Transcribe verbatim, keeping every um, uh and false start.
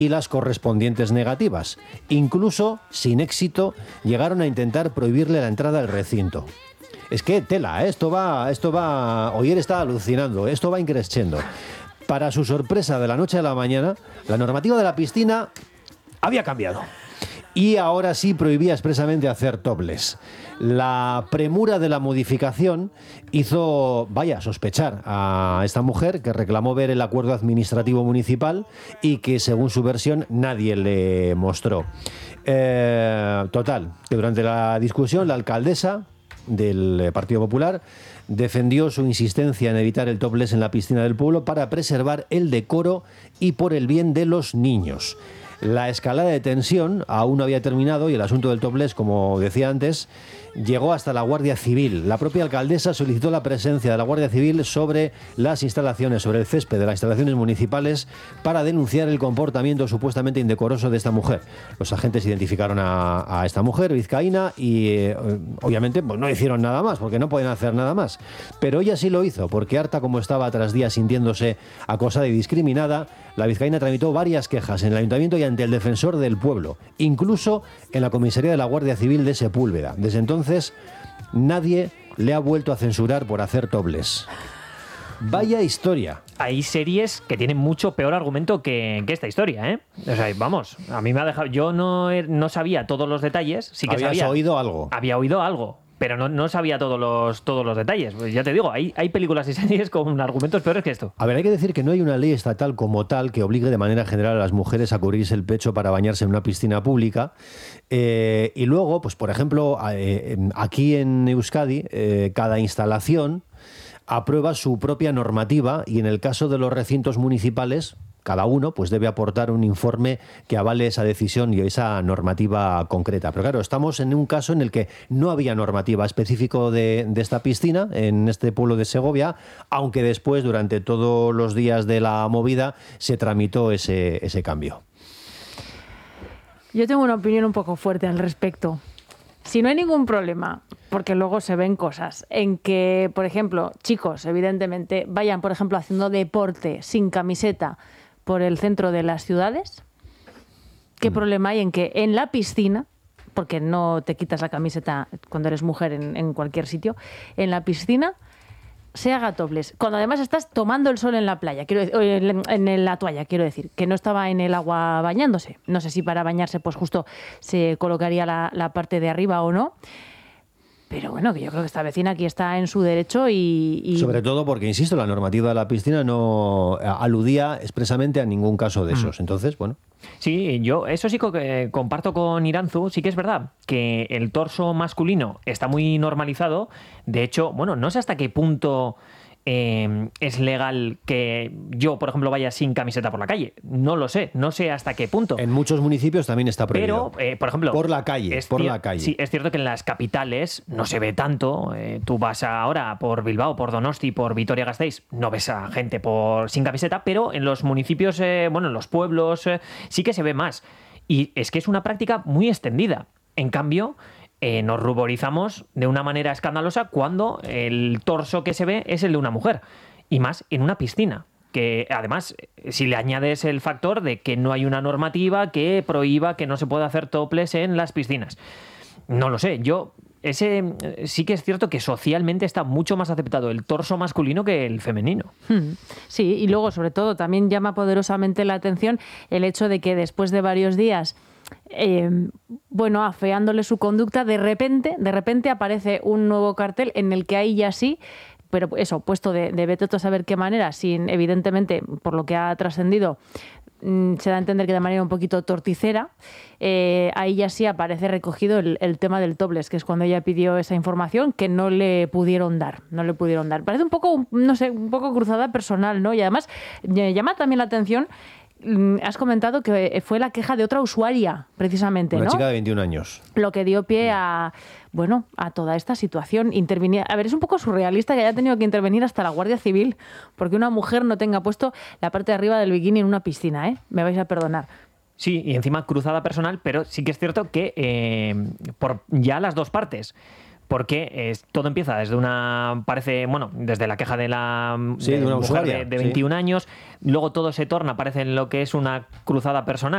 y las correspondientes negativas. Incluso, sin éxito, llegaron a intentar prohibirle la entrada al recinto. Es que tela, ¿eh? esto va, esto va, Oyer está alucinando, esto va increciendo. Para su sorpresa, de la noche a la mañana, la normativa de la piscina había cambiado. Y ahora sí prohibía expresamente hacer topless. La premura de la modificación hizo, vaya, sospechar a esta mujer, que reclamó ver el acuerdo administrativo municipal y que, según su versión, nadie le mostró. Eh, total, que durante la discusión la alcaldesa del Partido Popular defendió su insistencia en evitar el topless en la piscina del pueblo para preservar el decoro y por el bien de los niños. La escalada de tensión aún no había terminado y el asunto del topless, como decía antes, llegó hasta la Guardia Civil. La propia alcaldesa solicitó la presencia de la Guardia Civil sobre las instalaciones, sobre el césped de las instalaciones municipales, para denunciar el comportamiento supuestamente indecoroso de esta mujer. Los agentes identificaron a, a esta mujer vizcaína y eh, obviamente pues, no hicieron nada más, porque no pueden hacer nada más. Pero ella sí lo hizo, porque harta como estaba tras días sintiéndose acosada y discriminada, la vizcaína tramitó varias quejas en el ayuntamiento y ante el defensor del pueblo, incluso en la comisaría de la Guardia Civil de Sepúlveda. Desde entonces, nadie le ha vuelto a censurar por hacer topless. Vaya historia. Hay series que tienen mucho peor argumento que, que esta historia, ¿eh? O sea, vamos, a mí me ha dejado... Yo no, no sabía todos los detalles. Sí que ¿Habías sabía, oído algo? Había oído algo, pero no, no sabía todos los, todos los detalles. Pues ya te digo, hay, hay películas y series con argumentos peores que esto. A ver, hay que decir que no hay una ley estatal como tal que obligue de manera general a las mujeres a cubrirse el pecho para bañarse en una piscina pública. Eh, y luego, pues por ejemplo, eh, aquí en Euskadi, eh, cada instalación aprueba su propia normativa y en el caso de los recintos municipales, cada uno pues debe aportar un informe que avale esa decisión y esa normativa concreta. Pero claro, estamos en un caso en el que no había normativa específica de, de esta piscina en este pueblo de Segovia, aunque después, durante todos los días de la movida, se tramitó ese, ese cambio. Yo tengo una opinión un poco fuerte al respecto. Si no hay ningún problema, porque luego se ven cosas, en que, por ejemplo, chicos, evidentemente, vayan, por ejemplo, haciendo deporte sin camiseta por el centro de las ciudades, ¿qué mm. problema hay en que en la piscina, porque no te quitas la camiseta cuando eres mujer en, en cualquier sitio, en la piscina se haga topless? Cuando además estás tomando el sol en la playa, quiero decir, en, en la toalla, quiero decir, que no estaba en el agua bañándose. No sé si para bañarse pues justo se colocaría la, la parte de arriba o no. Pero bueno, que yo creo que esta vecina aquí está en su derecho y, y... Sobre todo porque, insisto, la normativa de la piscina no aludía expresamente a ningún caso de esos. Entonces, bueno... Sí, yo eso sí que comparto con Iranzu. Sí que es verdad que el torso masculino está muy normalizado. De hecho, bueno, no sé hasta qué punto eh, es legal que yo, por ejemplo, vaya sin camiseta por la calle. No lo sé, no sé hasta qué punto. En muchos municipios también está prohibido. Pero, eh, por ejemplo... Por la calle, por la calle. Sí, es cierto que en las capitales no se ve tanto. Eh, tú vas ahora por Bilbao, por Donosti, por Vitoria-Gasteiz, no ves a gente por sin camiseta, pero en los municipios, eh, bueno, en los pueblos, eh, sí que se ve más. Y es que es una práctica muy extendida. En cambio... Eh, nos ruborizamos de una manera escandalosa cuando el torso que se ve es el de una mujer, y más en una piscina, que además, si le añades el factor de que no hay una normativa que prohíba que no se pueda hacer topless en las piscinas. No lo sé, yo... Ese sí que es cierto que socialmente está mucho más aceptado el torso masculino que el femenino. Sí, y luego, sobre todo, también llama poderosamente la atención el hecho de que después de varios días... Eh, bueno, afeándole su conducta, de repente, de repente aparece un nuevo cartel en el que ahí ya sí, pero eso, puesto de, de vete a saber qué manera, sin, evidentemente, por lo que ha trascendido, mmm, se da a entender que de manera un poquito torticera, eh, ahí ya sí aparece recogido el, el tema del topless, que es cuando ella pidió esa información que no le pudieron dar, no le pudieron dar. Parece un poco, no sé, un poco cruzada personal, ¿no? Y además llama también la atención. Has comentado que fue la queja de otra usuaria, precisamente, Una ¿no? chica de veintiún años. Lo que dio pie a, bueno, a toda esta situación. Intervenir. A ver, es un poco surrealista que haya tenido que intervenir hasta la Guardia Civil porque una mujer no tenga puesto la parte de arriba del bikini en una piscina, ¿eh? Me vais a perdonar. Sí, y encima cruzada personal, pero sí que es cierto que eh, por ya las dos partes. porque eh, todo empieza desde una, parece, bueno, desde la queja de la sí, de una mujer usuaria, de, de sí. veintiún años, luego todo se torna, parece en lo que es una cruzada personal.